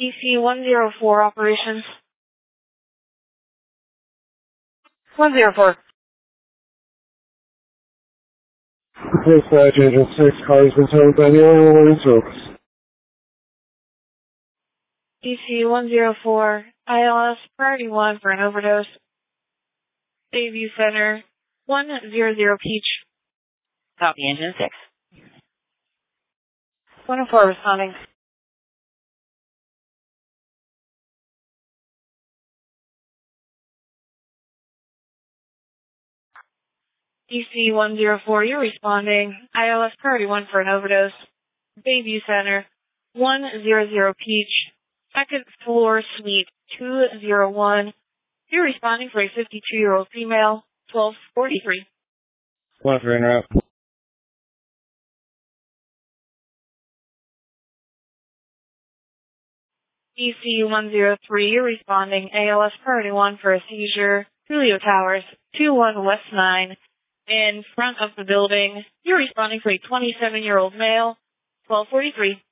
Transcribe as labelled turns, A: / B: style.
A: DC-104 operations. 104.
B: Dispatch Agent 6, car has been towed by the only one in service.
A: DC-104, ILS priority 1 for an overdose. Bayview Center, 100 Peach.
C: Copy, Engine 6.
A: 104 responding. DC-104, you're responding. ILS priority 1 for an overdose. Bayview Center, 100 Peach. Second floor, suite 201. You're responding for a 52-year-old female, 1243.
B: One for interrupt.
A: DC-103, you're responding. ALS priority 1 for a seizure. Julio Towers, 21 West 9. In front of the building, you're responding for a 27-year-old male, 1243.